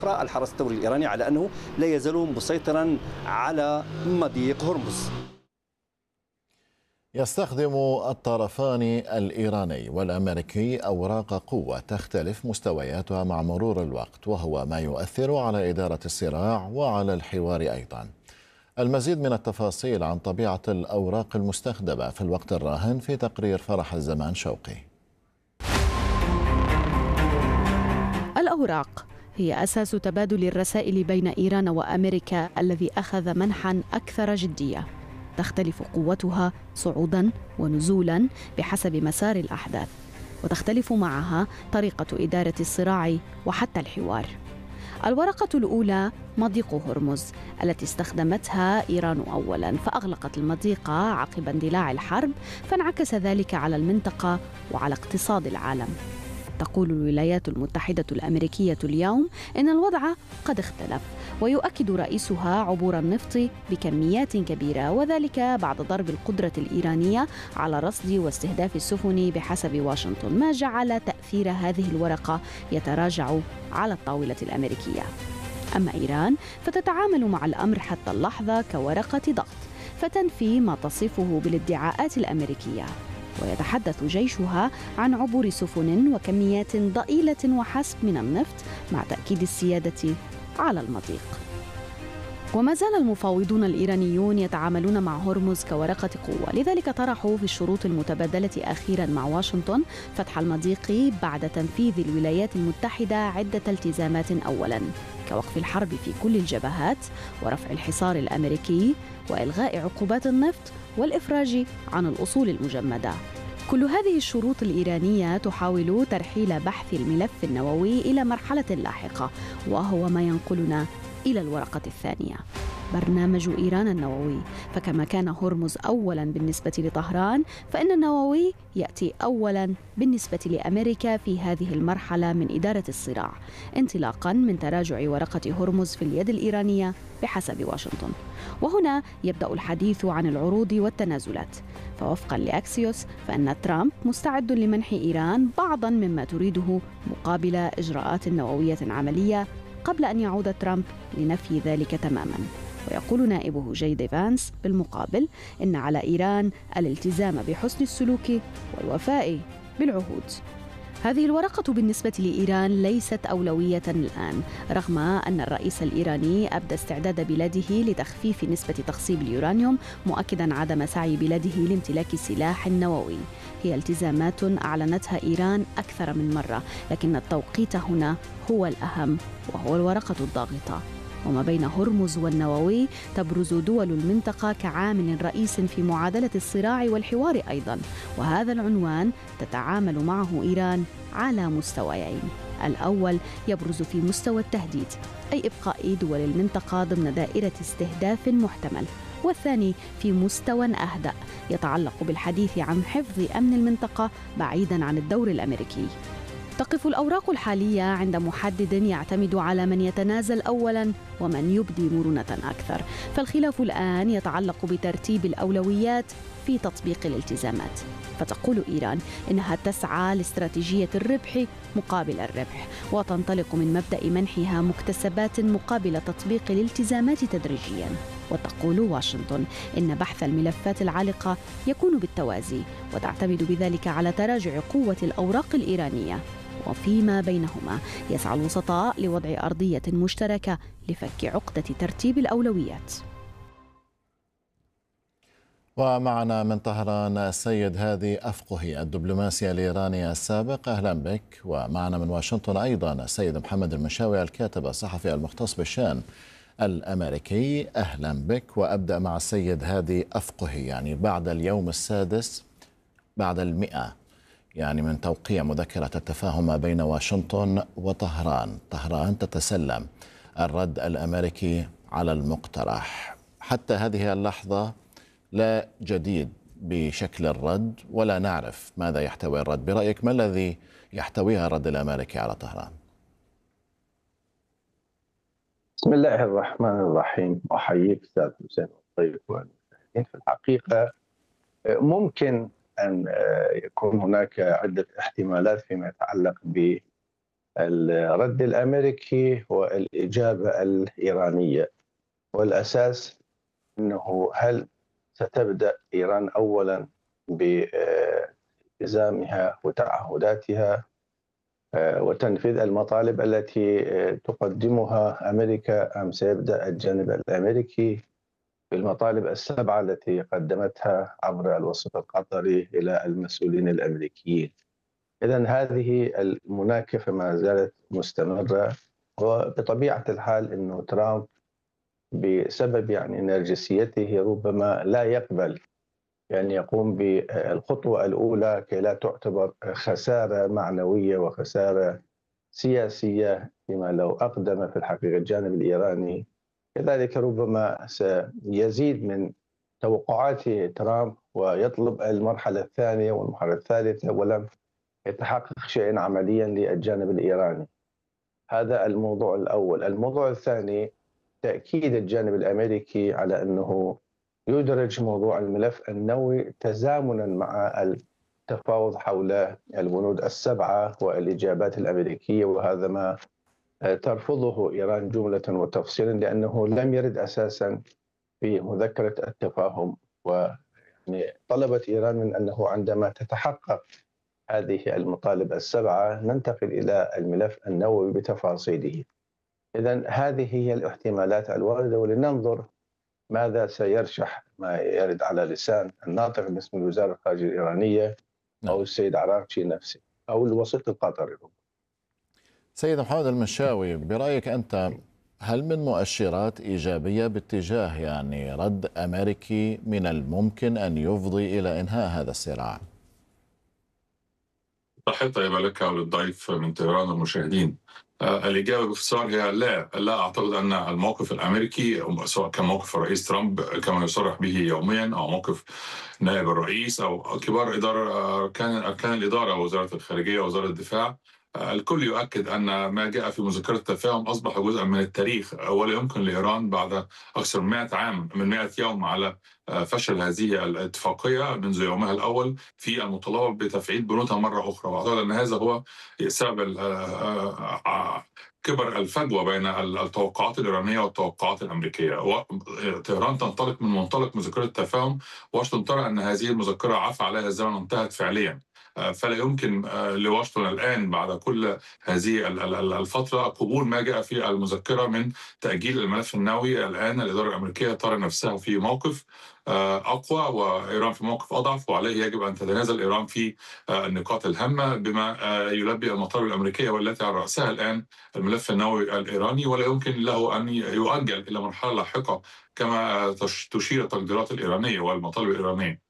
الحرس الثوري الإيراني على أنه لا يزال مسيطرا على مضيق هرمز. يستخدم الطرفان الإيراني والأمريكي أوراق قوة تختلف مستوياتها مع مرور الوقت، وهو ما يؤثر على إدارة الصراع وعلى الحوار أيضا. المزيد من التفاصيل عن طبيعة الأوراق المستخدمة في الوقت الراهن في تقرير فرح الزمان شوقي. الأوراق هي أساس تبادل الرسائل بين إيران وأمريكا الذي أخذ منحا أكثر جدية. تختلف قوتها صعودا ونزولا بحسب مسار الأحداث، وتختلف معها طريقة إدارة الصراع وحتى الحوار. الورقة الأولى مضيق هرمز التي استخدمتها إيران أولا، فأغلقت المضيق عقب اندلاع الحرب، فانعكس ذلك على المنطقة وعلى اقتصاد العالم. تقول الولايات المتحدة الأمريكية اليوم إن الوضع قد اختلف، ويؤكد رئيسها عبور النفط بكميات كبيرة، وذلك بعد ضرب القدرة الإيرانية على رصد واستهداف السفن بحسب واشنطن، ما جعل تأثير هذه الورقة يتراجع على الطاولة الأمريكية. أما إيران فتتعامل مع الأمر حتى اللحظة كورقة ضغط، فتنفي ما تصفه بالادعاءات الأمريكية، ويتحدث جيشها عن عبور سفن وكميات ضئيلة وحسب من النفط مع تأكيد السيادة على المضيق. وما زال المفاوضون الإيرانيون يتعاملون مع هرمز كورقة قوة، لذلك طرحوا في الشروط المتبادلة أخيرا مع واشنطن فتح المضيق بعد تنفيذ الولايات المتحدة عدة التزامات، أولا كوقف الحرب في كل الجبهات ورفع الحصار الأمريكي وإلغاء عقوبات النفط والإفراج عن الأصول المجمدة. كل هذه الشروط الإيرانية تحاول ترحيل بحث الملف النووي إلى مرحلة لاحقة، وهو ما ينقلنا إلى الورقة الثانية، برنامج إيران النووي. فكما كان هرمز أولا بالنسبة لطهران، فإن النووي يأتي أولا بالنسبة لأمريكا في هذه المرحلة من إدارة الصراع، انطلاقا من تراجع ورقة هرمز في اليد الإيرانية بحسب واشنطن. وهنا يبدأ الحديث عن العروض والتنازلات، فوفقا لأكسيوس فإن ترامب مستعد لمنح إيران بعضا مما تريده مقابل إجراءات نووية عملية، قبل أن يعود ترامب لنفي ذلك تماما. ويقول نائبه جي دي فانس بالمقابل إن على إيران الالتزام بحسن السلوك والوفاء بالعهود. هذه الورقة بالنسبة لإيران ليست أولوية الآن، رغم أن الرئيس الإيراني أبدى استعداد بلاده لتخفيف نسبة تخصيب اليورانيوم، مؤكدا عدم سعي بلاده لامتلاك سلاح نووي. هي التزامات أعلنتها إيران أكثر من مرة، لكن التوقيت هنا هو الأهم، وهو الورقة الضاغطة. وما بين هرمز والنووي تبرز دول المنطقة كعامل رئيس في معادلة الصراع والحوار أيضا، وهذا العنوان تتعامل معه إيران على مستويين. الأول يبرز في مستوى التهديد، أي إبقاء دول المنطقة ضمن دائرة استهداف محتمل، والثاني في مستوى أهدأ يتعلق بالحديث عن حفظ أمن المنطقة بعيدا عن الدور الأمريكي. تقف الأوراق الحالية عند محدد يعتمد على من يتنازل أولاً ومن يبدي مرونة أكثر، فالخلاف الآن يتعلق بترتيب الأولويات في تطبيق الالتزامات. فتقول إيران إنها تسعى لاستراتيجية الربح مقابل الربح، وتنطلق من مبدأ منحها مكتسبات مقابل تطبيق الالتزامات تدريجياً. وتقول واشنطن إن بحث الملفات العالقة يكون بالتوازي، وتعتمد بذلك على تراجع قوة الأوراق الإيرانية. وفيما بينهما يسعى الوسطاء لوضع أرضية مشتركة لفك عقدة ترتيب الأولويات. ومعنا من طهران السيد هادي أفقهي الدبلوماسي الإيراني السابق، أهلا بك. ومعنا من واشنطن أيضا السيد محمد المشاوي الكاتب الصحفي المختص بالشأن الأمريكي، أهلا بك. وأبدأ مع السيد هادي أفقهي، يعني بعد اليوم السادس بعد 100 يعني من توقيع مذكرة التفاهم ما بين واشنطن وطهران، طهران تتسلم الرد الأمريكي على المقترح. حتى هذه اللحظة لا جديد بشكل الرد، ولا نعرف ماذا يحتوي الرد. برأيك ما الذي يحتويها الرد الأمريكي على طهران؟ بسم الله الرحمن الرحيم. أحييك أستاذ حسين الطيب والمشاهدين. في الحقيقة ممكن أن يكون هناك عدة احتمالات فيما يتعلق الرد الأمريكي والإجابة الإيرانية. والأساس أنه هل ستبدأ إيران أولا بالتزامها وتعهداتها وتنفيذ المطالب التي تقدمها أمريكا، أم سيبدأ الجانب الأمريكي بالمطالب السبعة التي قدمتها عبر الوسيط القطري إلى المسؤولين الأمريكيين؟ إذن هذه المناكفة ما زالت مستمرة، وبطبيعة الحال أنه ترامب بسبب نرجسيته ربما لا يقبل يقوم بالخطوة الأولى كي لا تعتبر خسارة معنوية وخسارة سياسية فيما لو أقدم في الحقيقة الجانب الإيراني. كذلك ربما سيزيد من توقعات ترامب ويطلب المرحلة الثانية والمرحلة الثالثة ولم يتحقق شيء عمليا للجانب الإيراني. هذا الموضوع الأول. الموضوع الثاني تأكيد الجانب الأمريكي على أنه يدرج موضوع الملف النووي تزامنا مع التفاوض حول البنود السبعة والإجابات الأمريكية، وهذا ما ترفضه إيران جملة وتفصيلا لأنه لم يرد أساسا في مذكرة التفاهم. وطلبت إيران من أنه عندما تتحقق هذه المطالب السبعة ننتقل إلى الملف النووي بتفاصيله. إذن هذه هي الاحتمالات الواردة، ولننظر ماذا سيرشح ما يرد على لسان الناطق باسم الوزارة الخارجية الإيرانية أو السيد عراقچي نفسه أو الوسيط القطري. سيد محمد المنشاوي، برأيك أنت هل من مؤشرات إيجابية باتجاه رد أمريكي من الممكن أن يفضي إلى إنهاء هذا الصراع؟ تحية طيبة لك وللضيف من طهران والمشاهدين. الإجابة باختصار هي لا أعتقد أن الموقف الأمريكي سواء كان موقف الرئيس ترامب كما يصرح به يوميا أو موقف نائب الرئيس أو كبار أركان الإدارة ووزارة الخارجية ووزارة الدفاع، الكل يؤكد أن ما جاء في مذكرة التفاهم أصبح جزءا من التاريخ، ولا يمكن لإيران بعد أكثر من 100 عام من 100 يوم على فشل هذه الاتفاقية منذ يومها الأول في المطالبة بتفعيل بنودها مرة أخرى. وأعتقد أن هذا هو سبب كبر الفجوة بين التوقعات الإيرانية والتوقعات الأمريكية. طهران تنطلق من منطلق مذكرة التفاهم، واشنطن ترى أن هذه المذكرة عفى عليها الزمن وانتهت فعليا، فلا يمكن لواشنطن الآن بعد كل هذه الفترة قبول ما جاء في المذكرة من تأجيل الملف النووي. الآن الإدارة الأمريكية ترى نفسها في موقف أقوى وإيران في موقف أضعف، وعليه يجب أن تتنازل إيران في النقاط الهامة بما يلبي المطالب الأمريكية والتي على رأسها الآن الملف النووي الإيراني، ولا يمكن له أن يؤجل إلى مرحلة لاحقة كما تشير التقديرات الإيرانية والمطالب الإيرانية.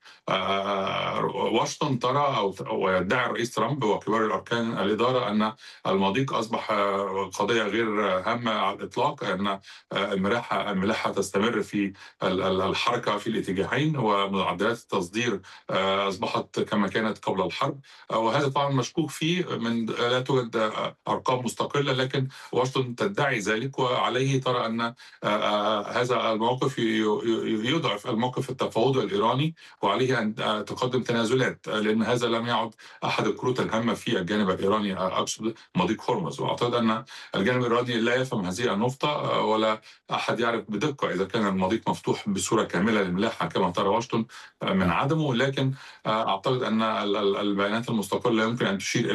واشنطن ترى ويدعي الرئيس ترامب وكبار الأركان الإدارة أن المضيق أصبح قضية غير هامة على الإطلاق، أن الملاحة تستمر في الحركة في الاتجاهين، ومعدلات التصدير أصبحت كما كانت قبل الحرب. وهذا طبعا مشكوك فيه، من لا توجد أرقام مستقلة، لكن واشنطن تدعي ذلك، وعليه ترى أن هذا الموقف يضعف الموقف التفاوضي الإيراني، وعليه أن تقدم تنازلات، لأن هذا لم يعد أحد الكروت الهامة في الجانب الإيراني، أقصد مضيق هرمز. وأعتقد أن الجانب الإيراني لا يفهم هذه النقطة، ولا أحد يعرف بدقة إذا كان المضيق مفتوح بصورة كاملة للملاحة كما ترى واشنطن من عدمه. لكن أعتقد أن البيانات المستقلة يمكن أن تشير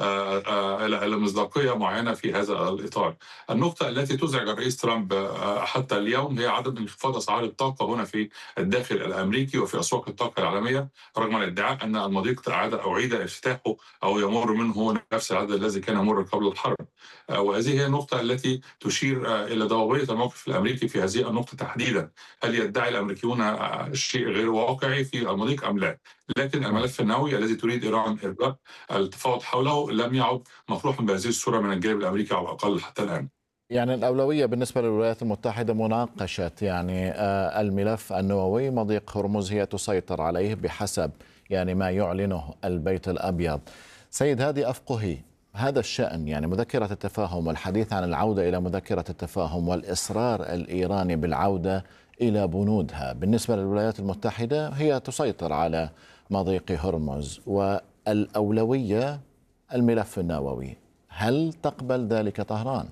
إلى مصداقية معينة في هذا الإطار. النقطة التي تزعج الرئيس ترامب حتى اليوم هي عدم انخفاض أسعار الطاقة هنا في الداخل الأمريكي وفي أسواق الطاقة العالمية، رغم الادعاء أن المضيق أعيد افتتاحه أو يمر منه نفس العدد الذي كان يمر قبل الحرب. وهذه هي النقطة التي تشير إلى ضبابية الموقف الأمريكي في هذه النقطة تحديدا. هل يدعي الأمريكيون شيء غير واقعي في المضيق أم لا؟ لكن الملف النووي الذي تريد إيران إلغاء التفاوض حوله لم يعد مطروحا بهذه الصورة من الجانب الأمريكي على الأقل حتى الآن. الأولوية بالنسبة للولايات المتحدة مناقشة الملف النووي، مضيق هرمز هي تسيطر عليه بحسب ما يعلنه البيت الأبيض. سيد هادي أفقهي، هذا الشأن مذكرة التفاهم والحديث عن العودة إلى مذكرة التفاهم والإصرار الإيراني بالعودة إلى بنودها، بالنسبة للولايات المتحدة هي تسيطر على مضيق هرمز والأولوية الملف النووي. هل تقبل ذلك طهران؟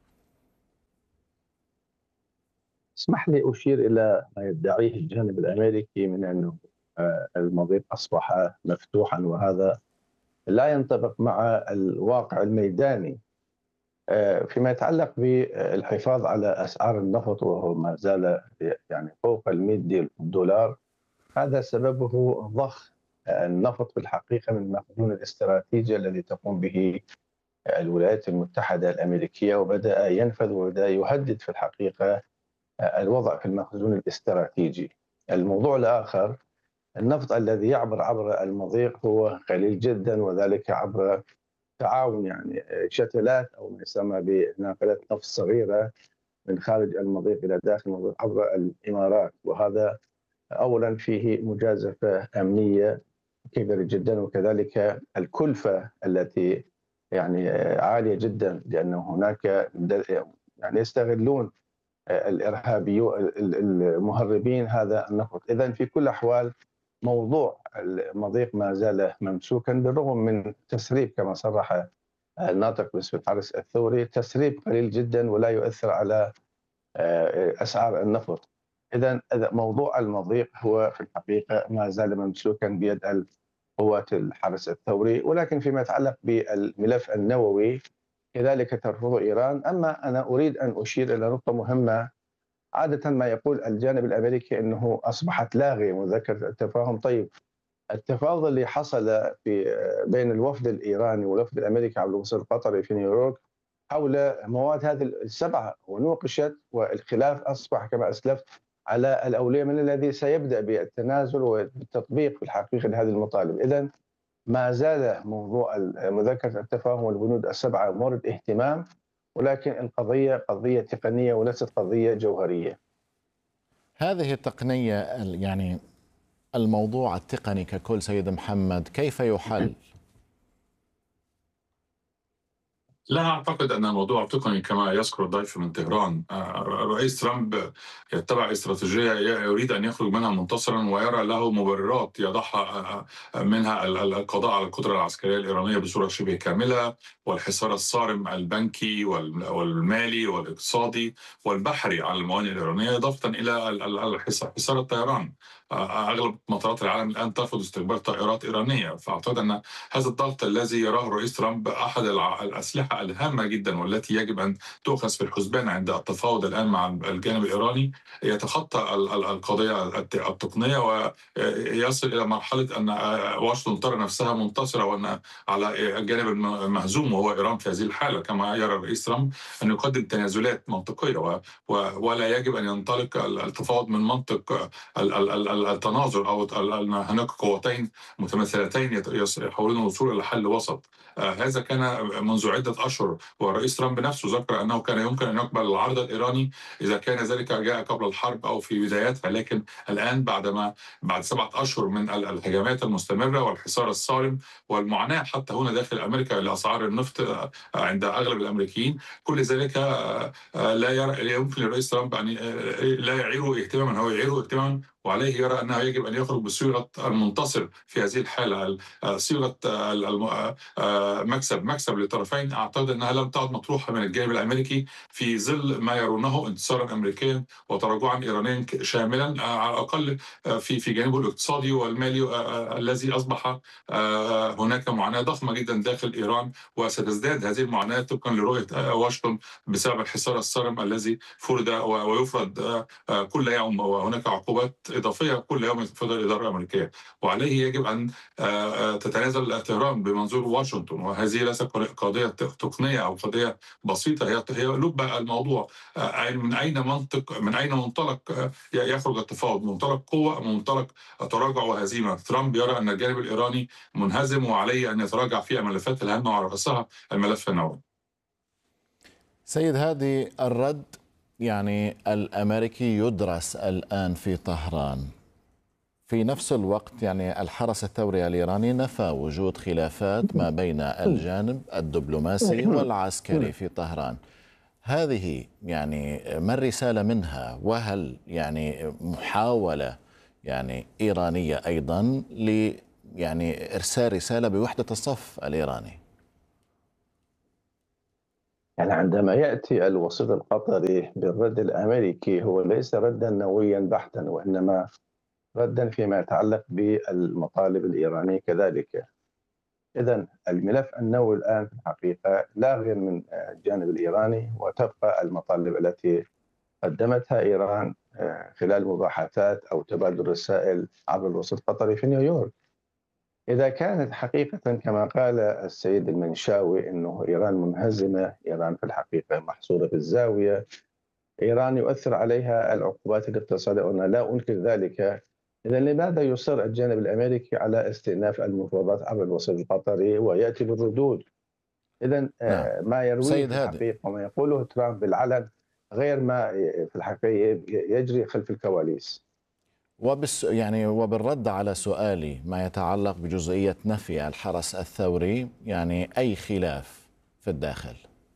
اسمح لي أشير إلى ما يدعيه الجانب الأمريكي من أنه المضيق أصبح مفتوحا، وهذا لا ينطبق مع الواقع الميداني. فيما يتعلق بالحفاظ على أسعار النفط وهو ما زال يعني فوق $100، هذا سببه ضخ النفط في الحقيقة من المخزون الاستراتيجي الذي تقوم به الولايات المتحدة الأمريكية، وبدأ ينفذ وبدأ يهدد في الحقيقة الوضع في المخزون الاستراتيجي. الموضوع الآخر، النفط الذي يعبر عبر المضيق هو قليل جدا، وذلك عبر تعاون يعني شتلات أو ما يسمى بناقلات نفط صغيرة من خارج المضيق إلى داخل المضيق عبر الإمارات، وهذا أولا فيه مجازفة أمنية كبيرة جدا، وكذلك الكلفة التي يعني عالية جدا، لأن هناك يعني يستغلون الإرهابيون المهربين هذا النفط. إذن في كل الأحوال موضوع المضيق ما زال ممسوكا، بالرغم من تسريب كما صرح الناطق باسم الحرس الثوري، تسريب قليل جدا ولا يؤثر على أسعار النفط. إذن موضوع المضيق هو في الحقيقة ما زال ممسوكا بيد قوات الحرس الثوري. ولكن فيما يتعلق بالملف النووي كذلك ترفض إيران. أما أنا أريد أن أشير إلى نقطة مهمة. عادة ما يقول الجانب الأمريكي أنه أصبحت لاغية مذكرة التفاهم. طيب، التفاوض اللي حصل بين الوفد الإيراني والوفد الأمريكي على الوصول القطري في نيويورك حول مواد هذه السبعة ونوقشت، والخلاف أصبح كما أسلفت على الأولية من الذي سيبدأ بالتنازل والتطبيق في الحقيقة لهذه المطالب. إذن ما زال موضوع مذكرة التفاهم والبنود السبعة مورد اهتمام، ولكن القضية قضية تقنية وليست قضية جوهرية. هذه التقنية يعني الموضوع التقني ككل سيد محمد كيف يحل؟ لا أعتقد أن الموضوع تقني كما يذكر الضيف من طهران. الرئيس ترامب يتبع استراتيجية يريد أن يخرج منها منتصرا، ويرى له مبررات يضعها منها القضاء على القدرة العسكرية الإيرانية بصورة شبه كاملة، والحصار الصارم البنكي والمالي والاقتصادي والبحري على الموانئ الإيرانية، إضافة إلى حصار الطيران. أغلب مطارات العالم الآن ترفض استقبال طائرات إيرانية. فأعتقد أن هذا الضغط الذي يراه الرئيس ترامب أحد الأسلحة الهامة جدا والتي يجب أن تؤخذ في الحسبان عند التفاوض الآن مع الجانب الإيراني، يتخطى القضية التقنية ويصل إلى مرحلة أن واشنطن ترى نفسها منتصرة، وأن على الجانب المهزوم وهو إيران في هذه الحالة، كما يرى الرئيس ترامب أن يقدم تنازلات منطقية ولا يجب أن ينطلق التفاوض من منطق التناظر أو هناك قوتين متماثلتين يحاولون الوصول إلى حل وسط. هذا كان منذ عدة أشهر، والرئيس ترامب نفسه ذكر أنه كان يمكن أن يقبل العرض الإيراني إذا كان ذلك جاء قبل الحرب أو في بداياتها. لكن الآن بعد 7 أشهر من الهجمات المستمرة والحصار الصارم والمعاناة حتى هنا داخل أمريكا لأسعار النفط عند أغلب الأمريكيين، كل ذلك لا يمكن للرئيس ترامب أن لا يعيره اهتماما. هو يعيره اهتماما، وعليه يرى أنه يجب أن يخرج بصيغة المنتصر في هذه الحالة، صيغة مكسب للطرفين. أعتقد أنها لم تعد مطروحة من الجانب الأمريكي في ظل ما يرونه انتصارا أمريكيا وتراجعا إيرانيا شاملا، على الأقل في جانبه الاقتصادي والمالي الذي أصبح هناك معاناة ضخمة جدا داخل إيران، وستزداد هذه المعاناة طبقا لرؤية واشنطن بسبب الحصار الصارم الذي فرض ويفرض كل يوم، وهناك عقوبات إضافية كل يوم تفرضها الإدارة الأمريكية، وعليه يجب أن تتنازل طهران بمنظور واشنطن. وهذه ليست قضية تقنية أو قضية بسيطة، هي لب الموضوع. من أين منطلق يخرج التفاوض؟ منطلق قوة، منطلق تراجع وهزيمة. ترامب يرى أن الجانب الإيراني منهزم وعليه أن يتراجع في الملفات الهامة، وعلى رأسها الملف النووي. سيد هادي، الرد يعني الأمريكي يدرس الآن في طهران. في نفس الوقت يعني الحرس الثوري الإيراني نفى وجود خلافات ما بين الجانب الدبلوماسي والعسكري في طهران. هذه يعني ما الرسالة منها؟ وهل يعني محاولة يعني إيرانية أيضا يعني إرسال رسالة بوحدة الصف الإيراني؟ يعني عندما يأتي الوسيط القطري بالرد الأمريكي هو ليس ردا نوويا بحتا، وإنما ردا فيما يتعلق بالمطالب الإيرانية كذلك. إذن الملف النووي الآن في الحقيقة لاغيا من الجانب الإيراني، وتبقى المطالب التي قدمتها إيران خلال مباحثات أو تبادل رسائل عبر الوسيط القطري في نيويورك. إذا كانت حقيقة كما قال السيد المنشاوي أنه إيران منهزمة، إيران في الحقيقة محصورة في الزاوية، إيران يؤثر عليها العقوبات الاقتصادية، وأنا لا أنكر ذلك، إذا لماذا يصر الجانب الأمريكي على استئناف المفاوضات عبر الوسيط القطري ويأتي بالردود؟ إذا ما يرويه في الحقيقة وما يقوله ترامب بالعلن غير ما في الحقيقة يجري خلف الكواليس. وبالرد على سؤالي ما يتعلق بجزئية نفي الحرس الثوري، يعني أي خلاف في الداخل؟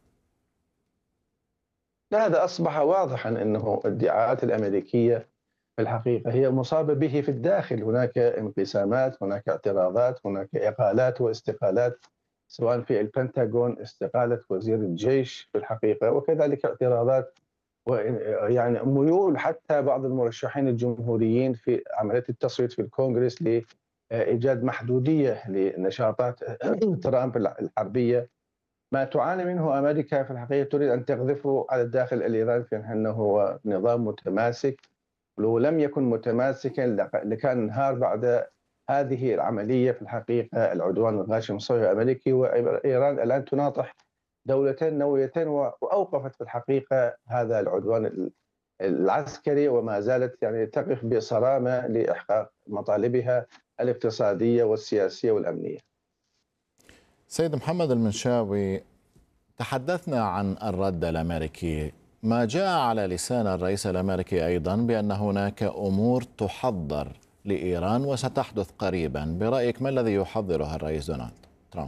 هذا أصبح واضحا أنه الادعاءات الأمريكية في الحقيقة هي مصابة به في الداخل. هناك انقسامات، هناك اعتراضات، هناك إقالات واستقالات، سواء في البنتاغون استقالة وزير الجيش في الحقيقة، وكذلك اعتراضات ويعني ميول حتى بعض المرشحين الجمهوريين في عملية التصويت في الكونغرس لإيجاد محدودية لنشاطات ترامب الحربية. ما تعاني منه أمريكا في الحقيقة تريد أن تقذفه على الداخل الإيراني في أنه هو نظام متماسك، ولو لم يكن متماسكا لكان انهار بعد هذه العملية في الحقيقة العدوان الغاشم الصهيوني الأمريكي. وإيران الآن تناطح دولتين نوويتين وأوقفت في الحقيقة هذا العدوان العسكري، وما زالت يعني تقف بصرامة لإحقاق مطالبها الاقتصادية والسياسية والأمنية. سيد محمد المنشاوي، تحدثنا عن الرد الأمريكي، ما جاء على لسان الرئيس الأمريكي أيضا بأن هناك أمور تحضر لإيران وستحدث قريبا، برأيك ما الذي يحضره الرئيس دونالد ترامب؟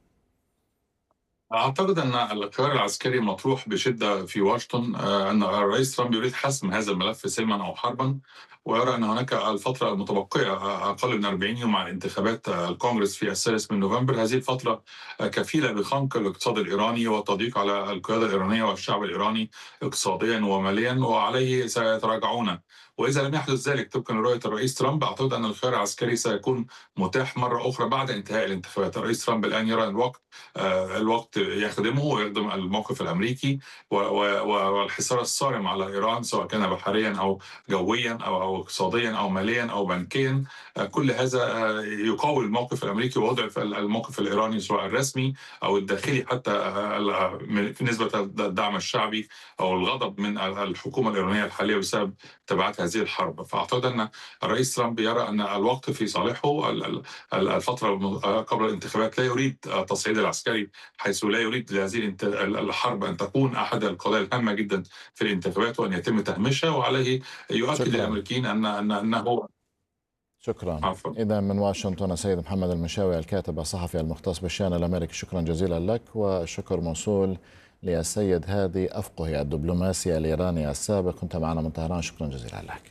أعتقد أن الخيار العسكري مطروح بشدة في واشنطن، أن الرئيس ترامب يريد حسم هذا الملف سلما أو حربا، ويرى أن هناك الفترة المتبقية أقل من 40 يوم على انتخابات الكونغرس في 3 نوفمبر. هذه الفترة كفيلة بخنق الاقتصاد الإيراني والتضييق على القيادة الإيرانية والشعب الإيراني اقتصاديا وماليا، وعليه سيتراجعون. وإذا لم يحدث ذلك طبقا لرؤية الرئيس ترامب، أعتقد أن الخيار العسكري سيكون متاح مرة أخرى بعد انتهاء الانتخابات. الرئيس ترامب الآن يرى الوقت يخدمه ويخدم الموقف الأمريكي والحصار الصارم على إيران، سواء كان بحريا أو جويا أو اقتصاديا أو ماليا أو بنكيا. كل هذا يقوي الموقف الأمريكي ويضعف الموقف الإيراني سواء الرسمي أو الداخلي، حتى في نسبة الدعم الشعبي أو الغضب من الحكومة الإيرانية الحالية بسبب تبعات هذه الحرب. فأعتقد أن الرئيس ترامب يرى أن الوقت في صالحه. الفترة قبل الانتخابات لا يريد التصعيد العسكري، حيث لا يريد لهذه الحرب أن تكون أحد القضايا الهامة جدا في الانتخابات وأن يتم تهميشها، وعليه يؤكد للأمريكيين أنه شكرا. إذا من واشنطن السيد محمد المنشاوي الكاتب الصحفي المختص بالشأن الأمريكي، شكرا جزيلا لك. وشكر موصول للسيد هادي أفقهي الدبلوماسي الإيراني السابق، كنت معنا من طهران، شكرا جزيلا لك.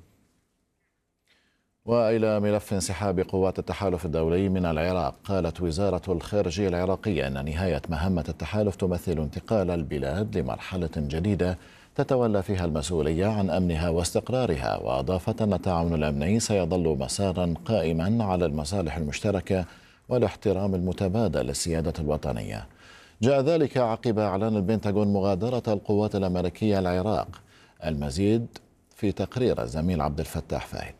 وإلى ملف انسحاب قوات التحالف الدولي من العراق، قالت وزارة الخارجية العراقية أن نهاية مهمة التحالف تمثل انتقال البلاد لمرحلة جديدة تتولى فيها المسؤولية عن أمنها واستقرارها، وأضافت أن التعاون الأمني سيظل مسارا قائما على المصالح المشتركة والاحترام المتبادل للسيادة الوطنية. جاء ذلك عقب إعلان البنتاغون مغادرة القوات الأمريكية العراق. المزيد في تقرير الزميل عبد الفتاح فايد.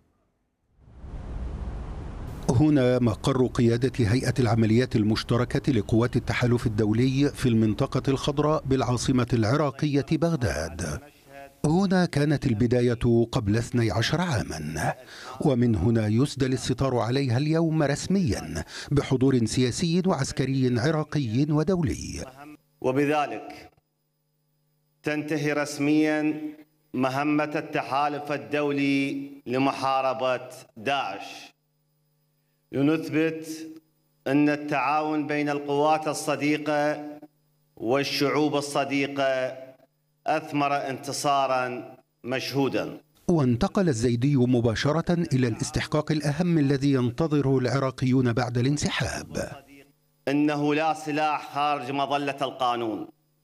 هنا مقر قيادة هيئة العمليات المشتركة لقوات التحالف الدولي في المنطقة الخضراء بالعاصمة العراقية بغداد. هنا كانت البداية قبل 12 عاما، ومن هنا يسدل الستار عليها اليوم رسميا بحضور سياسي وعسكري عراقي ودولي. وبذلك تنتهي رسميا مهمة التحالف الدولي لمحاربة داعش، لنثبت أن التعاون بين القوات الصديقة والشعوب الصديقة أثمر انتصارا مشهودا. وانتقل الزيدي مباشرة إلى الاستحقاق الأهم الذي ينتظره العراقيون بعد الانسحاب. إنه لا سلاح خارج مظلة القانون،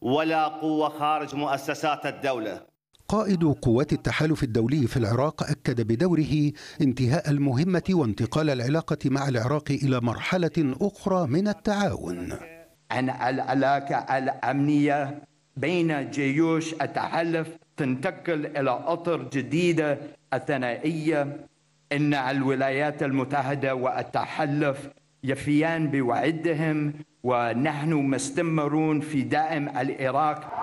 ولا قوة خارج مؤسسات الدولة. قائد قوات التحالف الدولي في العراق أكد بدوره انتهاء المهمة وانتقال العلاقة مع العراق إلى مرحلة أخرى من التعاون. عن العلاقة الأمنية بين جيوش التحالف تنتقل إلى أطر جديدة الثنائية. إن الولايات المتحدة والتحالف يفيان بوعدهم، ونحن مستمرون في دعم العراق.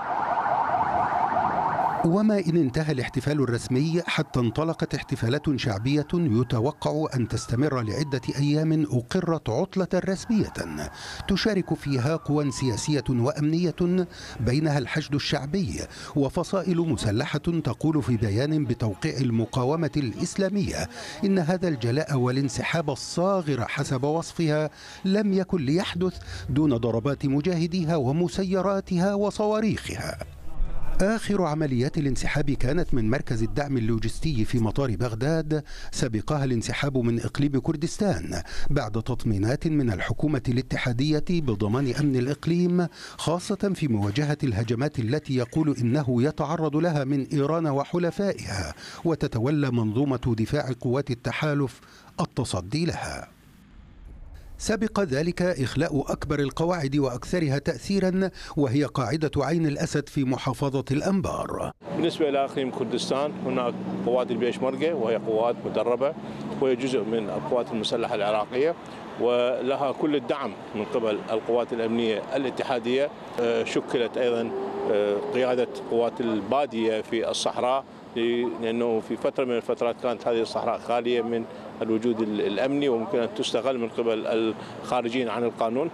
وما إن انتهى الاحتفال الرسمي حتى انطلقت احتفالات شعبية يتوقع أن تستمر لعدة أيام أقرت عطلة رسمية تشارك فيها قوى سياسية وأمنية بينها الحشد الشعبي وفصائل مسلحة تقول في بيان بتوقيع المقاومة الإسلامية إن هذا الجلاء والانسحاب الصاغر حسب وصفها لم يكن ليحدث دون ضربات مجاهديها ومسيراتها وصواريخها. آخر عمليات الانسحاب كانت من مركز الدعم اللوجستي في مطار بغداد، سبقها الانسحاب من إقليم كردستان بعد تطمينات من الحكومة الاتحادية بضمان أمن الإقليم، خاصة في مواجهة الهجمات التي يقول إنه يتعرض لها من إيران وحلفائها، وتتولى منظومة دفاع قوات التحالف التصدي لها. سبق ذلك إخلاء أكبر القواعد وأكثرها تأثيرا، وهي قاعدة عين الأسد في محافظة الأنبار. بالنسبة إلى إقليم كردستان هناك قوات البيشمركة، وهي قوات مدربة وهي جزء من القوات المسلحة العراقية، ولها كل الدعم من قبل القوات الأمنية الاتحادية. شكلت أيضا قيادة قوات البادية في الصحراء، لأنه في فترة من الفترات كانت هذه الصحراء خالية من الوجود الأمني وممكن أن تستغل من قبل الخارجين عن القانون.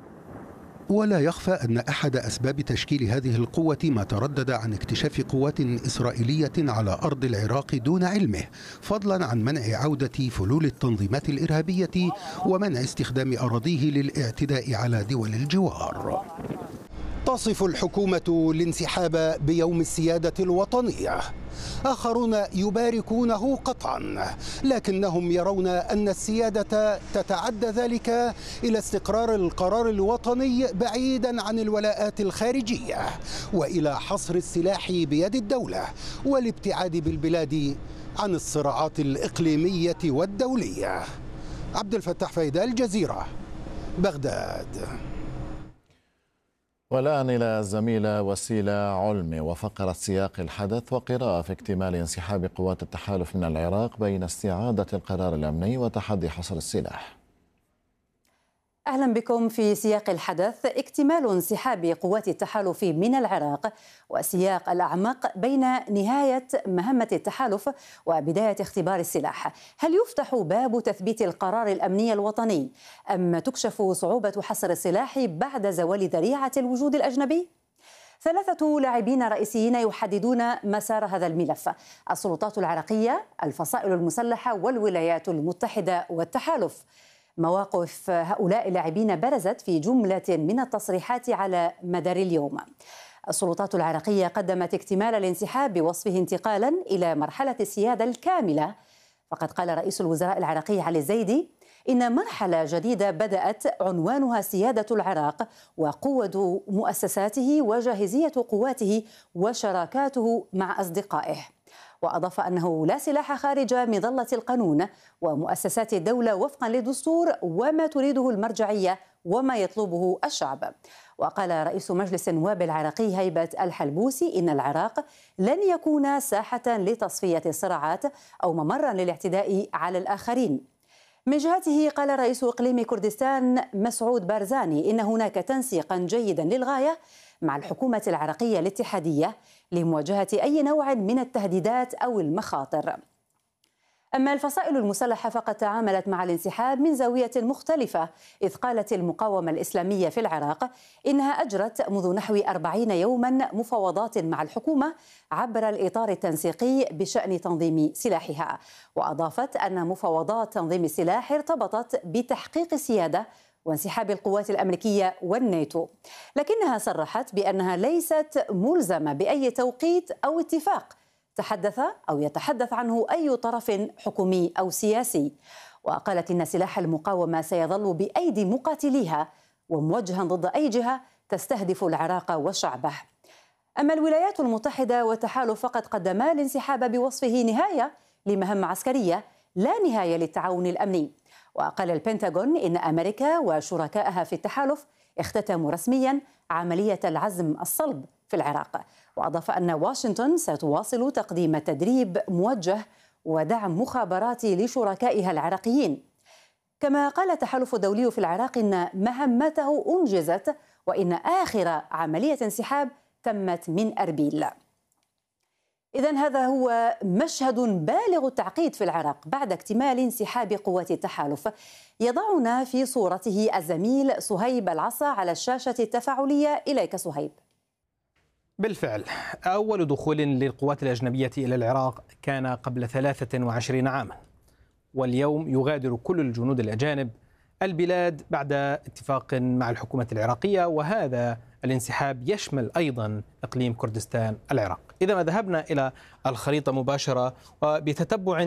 ولا يخفى أن أحد أسباب تشكيل هذه القوة ما تردد عن اكتشاف قوات إسرائيلية على أرض العراق دون علمه، فضلا عن منع عودة فلول التنظيمات الإرهابية ومنع استخدام أراضيه للاعتداء على دول الجوار. تصف الحكومة الانسحاب بيوم السيادة الوطنية، آخرون يباركونه قطعا، لكنهم يرون أن السيادة تتعدى ذلك إلى استقرار القرار الوطني بعيدا عن الولاءات الخارجية، وإلى حصر السلاح بيد الدولة والابتعاد بالبلاد عن الصراعات الإقليمية والدولية. عبد الفتاح فايدة، الجزيرة، بغداد. والآن إلى الزميلة وسيلة علمي وفقرة سياق الحدث وقراءة في اكتمال انسحاب قوات التحالف من العراق بين استعادة القرار الأمني وتحدي حصر السلاح. أهلا بكم في سياق الحدث. اكتمال انسحاب قوات التحالف من العراق وسياق الأعمق بين نهاية مهمة التحالف وبداية اختبار السلاح. هل يفتح باب تثبيت القرار الأمني الوطني أم تكشف صعوبة حصر السلاح بعد زوال ذريعة الوجود الأجنبي؟ 3 لاعبين رئيسيين يحددون مسار هذا الملف: السلطات العراقية، الفصائل المسلحة، والولايات المتحدة والتحالف. مواقف هؤلاء اللاعبين برزت في جملة من التصريحات على مدار اليوم. السلطات العراقية قدمت اكتمال الانسحاب بوصفه انتقالا إلى مرحلة السيادة الكاملة، فقد قال رئيس الوزراء العراقي علي الزيدي إن مرحلة جديدة بدأت عنوانها سيادة العراق وقوة مؤسساته وجاهزية قواته وشراكاته مع أصدقائه. وأضاف أنه لا سلاح خارج مظلة القانون ومؤسسات الدولة وفقا للدستور وما تريده المرجعية وما يطلبه الشعب. وقال رئيس مجلس النواب العراقي هيبة الحلبوسي إن العراق لن يكون ساحة لتصفية الصراعات أو ممرا للاعتداء على الآخرين. من جهته قال رئيس إقليم كردستان مسعود بارزاني إن هناك تنسيقا جيدا للغاية مع الحكومة العراقية الاتحادية لمواجهة أي نوع من التهديدات أو المخاطر. أما الفصائل المسلحة فقد تعاملت مع الانسحاب من زاوية مختلفة، إذ قالت المقاومة الإسلامية في العراق إنها أجرت منذ نحو 40 يوما مفاوضات مع الحكومة عبر الإطار التنسيقي بشأن تنظيم سلاحها. وأضافت أن مفاوضات تنظيم السلاح ارتبطت بتحقيق السيادة وانسحاب القوات الأمريكية والناتو، لكنها صرحت بأنها ليست ملزمة بأي توقيت أو اتفاق تحدث أو يتحدث عنه أي طرف حكومي أو سياسي. وقالت إن سلاح المقاومة سيظل بأيدي مقاتليها وموجها ضد أي جهة تستهدف العراق وشعبه. أما الولايات المتحدة والتحالف فقد قدما الانسحاب بوصفه نهاية لمهمة عسكرية لا نهاية للتعاون الأمني. وقال البنتاغون إن أمريكا وشركائها في التحالف اختتموا رسميا عملية العزم الصلب في العراق. وأضاف أن واشنطن ستواصل تقديم تدريب موجه ودعم مخابراتي لشركائها العراقيين. كما قال التحالف الدولي في العراق إن مهمته أنجزت وإن آخر عملية انسحاب تمت من أربيل. إذن هذا هو مشهد بالغ التعقيد في العراق بعد اكتمال انسحاب قوات التحالف. يضعنا في صورته الزميل صهيب العصا على الشاشة التفاعلية. إليك صهيب. بالفعل أول دخول للقوات الأجنبية إلى العراق كان قبل 23 عاما، واليوم يغادر كل الجنود الأجانب البلاد بعد اتفاق مع الحكومة العراقية، وهذا الانسحاب يشمل أيضا إقليم كردستان العراق. إذا ما ذهبنا إلى الخريطة مباشرة وبتتبع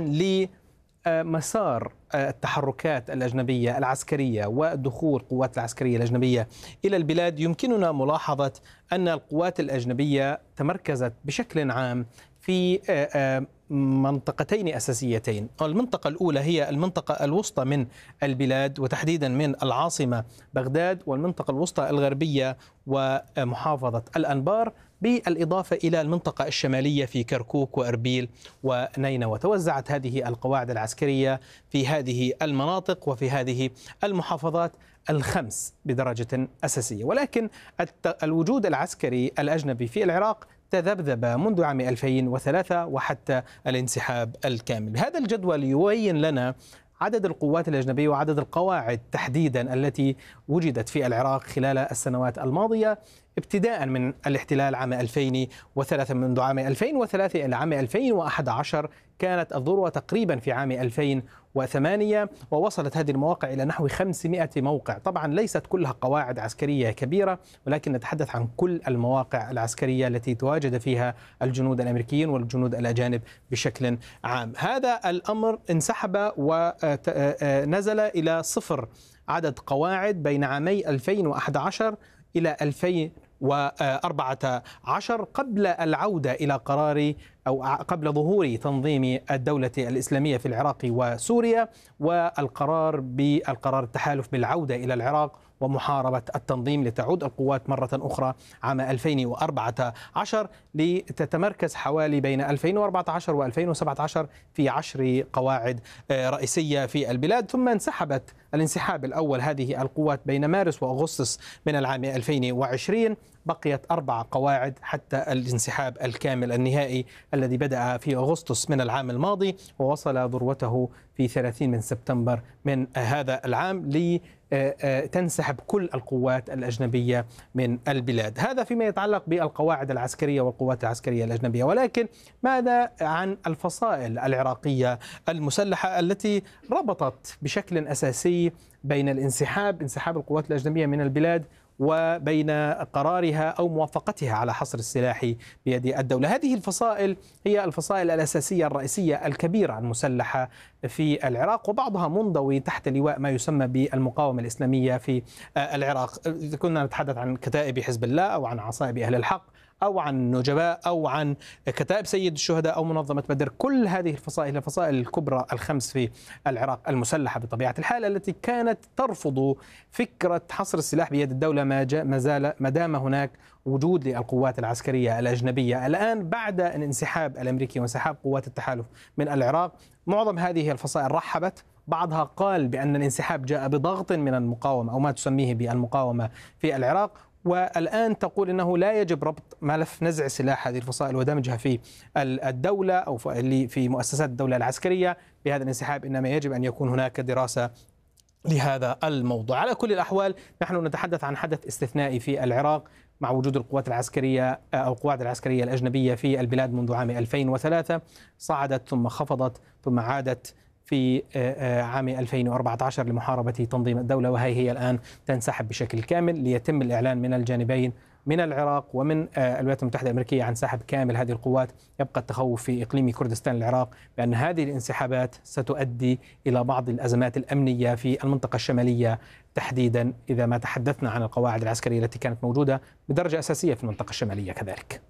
لمسار التحركات الأجنبية العسكرية والدخول القوات العسكرية الأجنبية إلى البلاد، يمكننا ملاحظة أن القوات الأجنبية تمركزت بشكل عام في منطقتين أساسيتين. المنطقة الأولى هي المنطقة الوسطى من البلاد وتحديدا من العاصمة بغداد، والمنطقة الوسطى الغربية ومحافظة الأنبار، بالإضافة إلى المنطقة الشمالية في كركوك وأربيل ونينوى. وتوزعت هذه القواعد العسكرية في هذه المناطق وفي هذه المحافظات الخمس بدرجة أساسية. ولكن الوجود العسكري الأجنبي في العراق تذبذب منذ عام 2003 وحتى الانسحاب الكامل. هذا الجدول يبين لنا عدد القوات الأجنبية وعدد القواعد تحديدا التي وجدت في العراق خلال السنوات الماضية، ابتداء من الاحتلال عام 2003. منذ عام 2003 إلى عام 2011 كانت الذروة تقريبا في عام 2008، ووصلت هذه المواقع إلى نحو 500 موقع. طبعا ليست كلها قواعد عسكرية كبيرة، ولكن نتحدث عن كل المواقع العسكرية التي تواجد فيها الجنود الأمريكيين والجنود الأجانب بشكل عام. هذا الأمر انسحب ونزل إلى 0 عدد قواعد بين عامي 2011 إلى 2014 قبل العودة إلى قرار أو قبل ظهور تنظيم الدولة الإسلامية في العراق وسوريا، والقرار التحالف بالعودة إلى العراق ومحاربة التنظيم لتعود القوات مرة أخرى عام 2014 لتتمركز حوالي بين 2014 و2017 في 10 قواعد رئيسية في البلاد. ثم انسحبت الانسحاب الأول هذه القوات بين مارس وأغسطس من العام 2020. بقيت 4 قواعد حتى الانسحاب الكامل النهائي الذي بدأ في أغسطس من العام الماضي ووصل ذروته في 30 من سبتمبر من هذا العام لتنسحب كل القوات الأجنبية من البلاد. هذا فيما يتعلق بالقواعد العسكرية والقوات العسكرية الأجنبية. ولكن ماذا عن الفصائل العراقية المسلحة التي ربطت بشكل أساسي بين انسحاب القوات الأجنبية من البلاد وبين قرارها أو موافقتها على حصر السلاح بيد الدولة؟ هذه الفصائل هي الفصائل الأساسية الرئيسية الكبيرة المسلحة في العراق، وبعضها منضوي تحت لواء ما يسمى بالمقاومة الإسلامية في العراق. إذا كنا نتحدث عن كتائب حزب الله أو عن عصائب أهل الحق أو عن النجباء أو عن كتائب سيد الشهداء أو منظمة بدر، كل هذه الفصائل الفصائل الكبرى الخمس في العراق المسلحة بطبيعة الحال، التي كانت ترفض فكرة حصر السلاح بيد الدولة ما دام هناك وجود للقوات العسكرية الأجنبية. الآن بعد الانسحاب الأمريكي وانسحاب قوات التحالف من العراق، معظم هذه الفصائل رحبت، بعضها قال بأن الانسحاب جاء بضغط من المقاومة أو ما تسميه بالمقاومة في العراق، والآن تقول إنه لا يجب ربط ملف نزع سلاح هذه الفصائل ودمجها في الدولة أو في مؤسسات الدولة العسكرية بهذا الانسحاب، إنما يجب أن يكون هناك دراسة لهذا الموضوع. على كل الأحوال نحن نتحدث عن حدث استثنائي في العراق مع وجود القوات العسكرية أو القواعد العسكرية الأجنبية في البلاد منذ عام 2003، صعدت ثم خفضت ثم عادت في عام 2014 لمحاربة تنظيم الدولة، وهي الآن تنسحب بشكل كامل ليتم الإعلان من الجانبين من العراق ومن الولايات المتحدة الأمريكية عن سحب كامل هذه القوات، يبقى التخوف في إقليم كردستان العراق بأن هذه الانسحابات ستؤدي إلى بعض الأزمات الأمنية في المنطقة الشمالية تحديدا، إذا ما تحدثنا عن القواعد العسكرية التي كانت موجودة بدرجة أساسية في المنطقة الشمالية كذلك.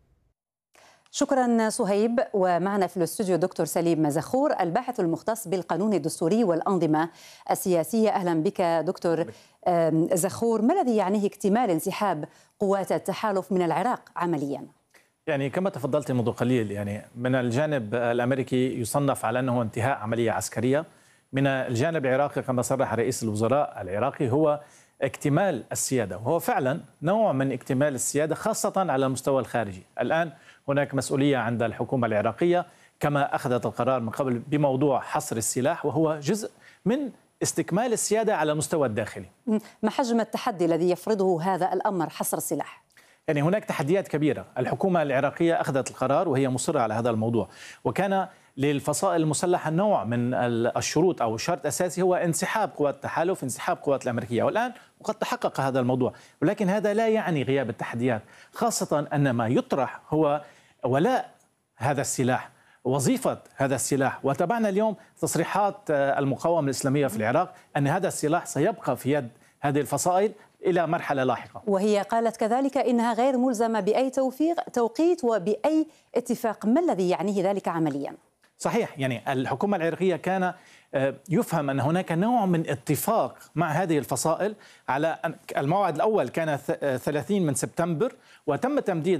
شكرا صهيب. ومعنا في الاستوديو دكتور سليم زخور الباحث المختص بالقانون الدستوري والأنظمة السياسية. أهلا بك دكتور زخور. ما الذي يعنيه اكتمال انسحاب قوات التحالف من العراق عمليا؟ يعني كما تفضلت منذ قليل، يعني من الجانب الأمريكي يصنف على أنه انتهاء عملية عسكرية، من الجانب العراقي كما صرح رئيس الوزراء العراقي هو اكتمال السيادة، وهو فعلا نوع من اكتمال السيادة خاصة على المستوى الخارجي. الآن هناك مسؤولية عند الحكومة العراقية كما أخذت القرار من قبل بموضوع حصر السلاح، وهو جزء من استكمال السيادة على المستوى الداخلي. ما حجم التحدي الذي يفرضه هذا الأمر حصر السلاح؟ يعني هناك تحديات كبيرة. الحكومة العراقية أخذت القرار وهي مصرة على هذا الموضوع، وكان للفصائل المسلحة نوع من الشروط أو شرط أساسي هو انسحاب قوات التحالف، انسحاب قوات الأمريكية، والآن وقد تحقق هذا الموضوع. ولكن هذا لا يعني غياب التحديات، خاصة أن ما يطرح هو ولاء هذا السلاح، وظيفة هذا السلاح. وتابعنا اليوم تصريحات المقاومة الإسلامية في العراق أن هذا السلاح سيبقى في يد هذه الفصائل إلى مرحلة لاحقة. وهي قالت كذلك إنها غير ملزمة بأي توقيت وبأي اتفاق. ما الذي يعنيه ذلك عمليا؟ صحيح، يعني الحكومة العراقية كان يفهم أن هناك نوع من اتفاق مع هذه الفصائل على الموعد الأول كان 30 من سبتمبر، وتم تمديد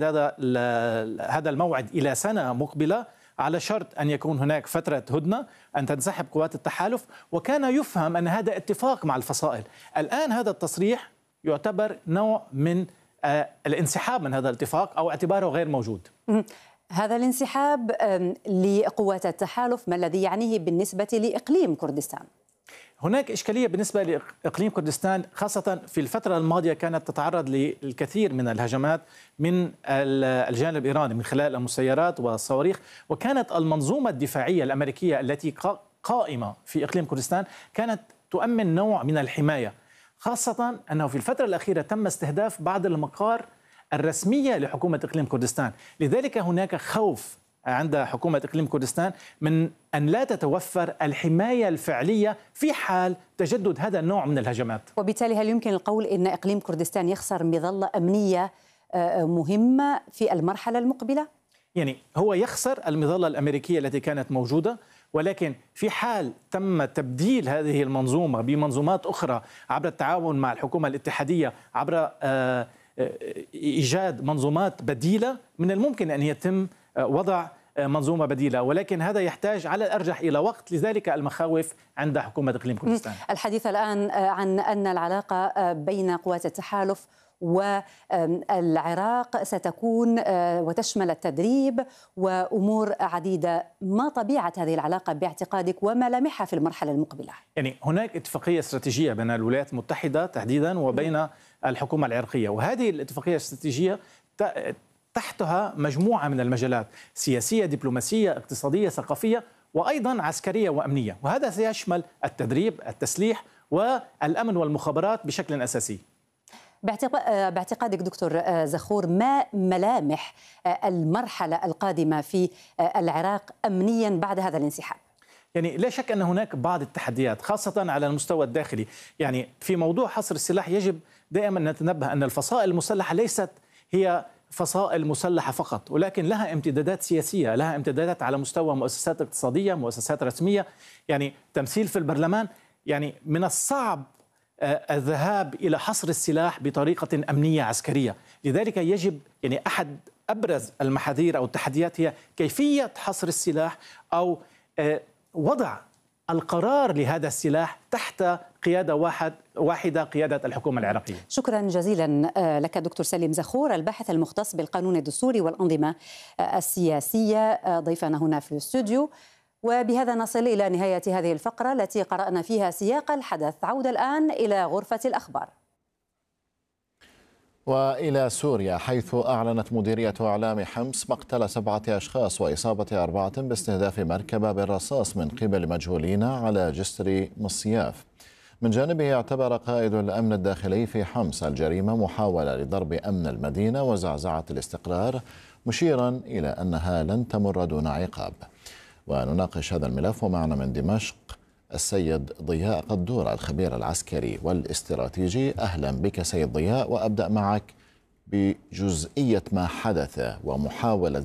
هذا الموعد إلى سنة مقبلة على شرط أن يكون هناك فترة هدنة، أن تنسحب قوات التحالف، وكان يفهم أن هذا اتفاق مع الفصائل. الآن هذا التصريح يعتبر نوع من الانسحاب من هذا الاتفاق أو اعتباره غير موجود. هذا الانسحاب لقوات التحالف ما الذي يعنيه بالنسبة لإقليم كردستان؟ هناك إشكالية بالنسبة لإقليم كردستان، خاصة في الفترة الماضية كانت تتعرض للكثير من الهجمات من الجانب الإيراني من خلال المسيرات والصواريخ، وكانت المنظومة الدفاعية الأمريكية التي قائمة في إقليم كردستان كانت تؤمن نوع من الحماية، خاصة أنه في الفترة الأخيرة تم استهداف بعض المقار الرسمية لحكومة إقليم كردستان. لذلك هناك خوف عند حكومة إقليم كردستان من أن لا تتوفر الحماية الفعلية في حال تجدد هذا النوع من الهجمات. وبالتالي هل يمكن القول أن إقليم كردستان يخسر مظلة أمنية مهمة في المرحلة المقبلة؟ يعني هو يخسر المظلة الأمريكية التي كانت موجودة، ولكن في حال تم تبديل هذه المنظومة بمنظومات أخرى عبر التعاون مع الحكومة الاتحادية، عبر إيجاد منظومات بديلة، من الممكن أن يتم وضع منظومة بديلة، ولكن هذا يحتاج على الأرجح إلى وقت. لذلك المخاوف عند حكومة إقليم كردستان. الحديث الآن عن أن العلاقة بين قوات التحالف والعراق ستكون وتشمل التدريب وأمور عديدة. ما طبيعة هذه العلاقة باعتقادك وملامحها في المرحلة المقبلة؟ يعني هناك اتفاقية استراتيجية بين الولايات المتحدة تحديدا وبين الحكومة العراقية، وهذه الاتفاقية الاستراتيجية تحتها مجموعة من المجالات: سياسية، دبلوماسية، اقتصادية، ثقافية، وأيضا عسكرية وأمنية، وهذا سيشمل التدريب، التسليح، والأمن والمخابرات بشكل أساسي. باعتقادك دكتور زخور، ما ملامح المرحلة القادمة في العراق أمنيا بعد هذا الانسحاب؟ يعني لا شك أن هناك بعض التحديات خاصة على المستوى الداخلي. يعني في موضوع حصر السلاح يجب دائما نتنبه أن الفصائل المسلحة ليست هي فصائل مسلحة فقط، ولكن لها امتدادات سياسية، لها امتدادات على مستوى مؤسسات اقتصادية، مؤسسات رسمية، يعني تمثيل في البرلمان. يعني من الصعب الذهاب إلى حصر السلاح بطريقة أمنية عسكرية. لذلك يجب يعني أحد أبرز المحاذير أو التحديات هي كيفية حصر السلاح أو وضع القرار لهذا السلاح تحت قيادة واحدة، قيادة الحكومة العراقية. شكرا جزيلا لك دكتور سليم زخور، الباحث المختص بالقانون الدستوري والأنظمة السياسية، ضيفنا هنا في الاستوديو. وبهذا نصل إلى نهاية هذه الفقرة التي قرأنا فيها سياق الحدث. عودة الآن إلى غرفة الأخبار. وإلى سوريا، حيث أعلنت مديرية إعلام حمص مقتل 7 أشخاص وإصابة 4 باستهداف مركبة بالرصاص من قبل مجهولين على جسر مصياف. من جانبه اعتبر قائد الأمن الداخلي في حمص الجريمة محاولة لضرب أمن المدينة وزعزعة الاستقرار، مشيرا إلى أنها لن تمر دون عقاب. ونناقش هذا الملف ومعنا من دمشق السيد ضياء قدور الخبير العسكري والاستراتيجي. أهلا بك سيد ضياء، وأبدأ معك بجزئية ما حدث ومحاولة